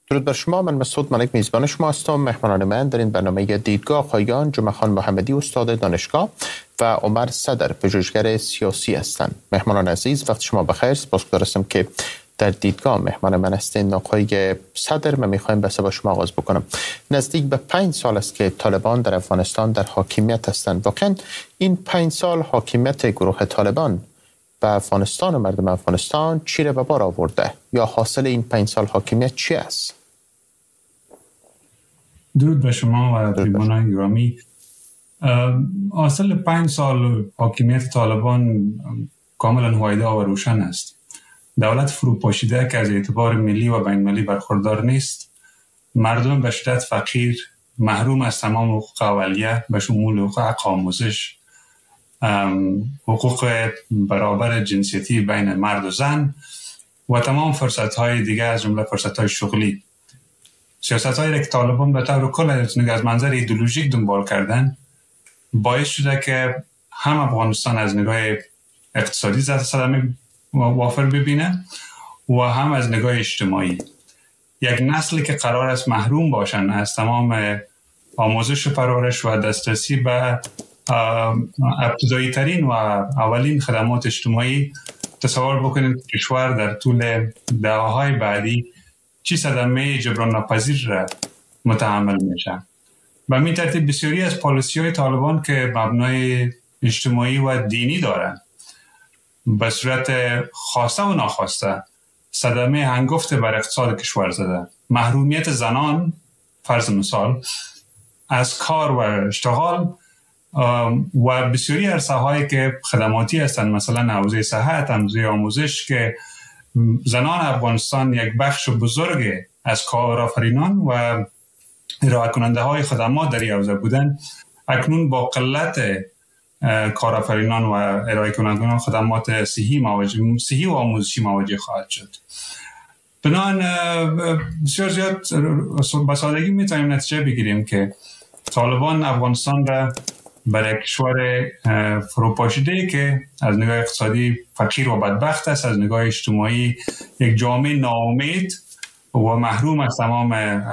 درود بر شما. من مسعود ملک میزبان شما هستم. مهمانان من در این برنامه دیدگاه آقایان جمعه خان محمدی استاد دانشگاه و عمر صدر پژوهشگر سیاسی هستند. مهمانان عزیز وقت شما بخیر. سپاسگزار هستم که در دیدگاه مهمان من هستین. آقای صدر، من میخوایم بحث با شما آغاز بکنم. نزدیک به 5 سال است که طالبان در افغانستان در حاکمیت هستند. واقعا این 5 سال حاکمیت گروه طالبان و افغانستان و مردم افغانستان چی را به بار آورده یا حاصل این 5 سال حاکمیت چی است؟ درود به شما و پیمانان گرامی. حاصل 5 سال حاکمیت طالبان کاملا هویدا و روشن است. دولت فروپاشیده که از اعتبار ملی و بین‌المللی برخوردار نیست، مردم به شدت فقیر، محروم از تمام حقوق اولیه به شمول حقوق آموزش، حقوق برابر جنسیتی بین مرد و زن و تمام فرصت‌های دیگه از جمله فرصت‌های شغلی. سیاست‌هایی که طالبان به طور کل از منظر ایدئولوژیک دنبال کردن باعث شده که هم افغانستان از نگاه اقتصادی صدمه وافر ببینه و هم از نگاه اجتماعی. یک نسلی که قرار است محروم باشن از تمام آموزش و پرورش و دسترسی به ابتدایی ترین و اولین خدمات اجتماعی، تصور بکنید کشور در طول دهه‌های بعدی چی صدمه جبران ناپذیر را متحمل میشه. به این ترتیب بسیاری از پالیسی‌های طالبان که مبنای اجتماعی و دینی دارند به صورت خواسته و ناخواسته صدمه هنگفت بر اقتصاد کشور زده. محرومیت زنان فرض مثال از کار و اشتغال و بسیاری عرصه‌هایی که خدماتی هستند، مثلا حوزه صحت، حوزه آموزش که زنان افغانستان یک بخش بزرگ از کارآفرینان و ارائه کننده های خدمات در این حوزه بودند، اکنون با قلت کارآفرینان و ارائه کنندگان خدمات صحی و آموزشی مواجه خواهد شد. بنابراین بسیار زیاد با سادگی میتونیم نتیجه بگیریم که طالبان افغانستان را برای کشور فروپاشیده که از نگاه اقتصادی فقیر و بدبخت است، از نگاه اجتماعی یک جامعه ناامید و محروم از تمام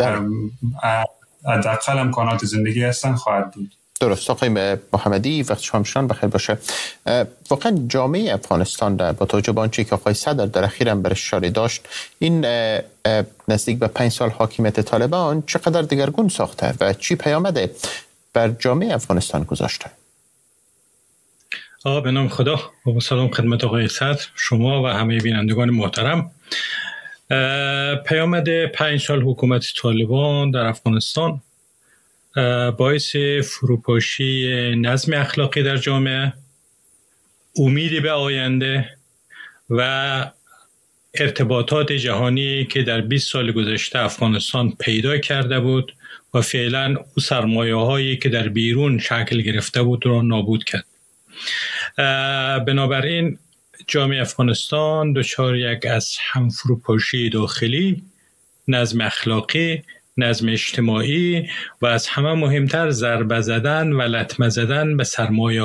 حداقل امکانات زندگی هستند خواهد بود. درست. آقای محمدی وقت شما بخیر باشه. واقعا جامعه افغانستان با توجه به آنچه که آقای صدر در اخیراً برش اشاره داشت، این نزدیک به 5 سال حاکمیت طالبان چقدر دگرگون ساخته و چی پیامده بر جامعه افغانستان گذاشته؟ به نام خدا و سلام خدمت آقای صدر، شما و همه بینندگان محترم. پیامد 5 سال حکومت طالبان در افغانستان باعث فروپاشی نظم اخلاقی در جامعه، امیدی به آینده و ارتباطات جهانی که در 20 سال گذشته افغانستان پیدا کرده بود و فعلا او سرمایه‌هایی که در بیرون شکل گرفته بود را نابود کرد. بنابراین جامعه افغانستان دچار یک از هم فروپاشی داخلی، نظم اخلاقی، نظم اجتماعی و از همه مهمتر ضربه زدن و لطمه زدن به سرمایه